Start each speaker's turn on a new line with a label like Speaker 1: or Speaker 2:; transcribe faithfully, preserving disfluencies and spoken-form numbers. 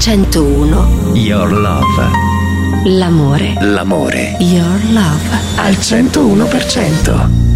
Speaker 1: centouno.
Speaker 2: Your Love.
Speaker 1: L'amore.
Speaker 2: L'amore.
Speaker 1: Your Love.
Speaker 2: Al centouno per cento.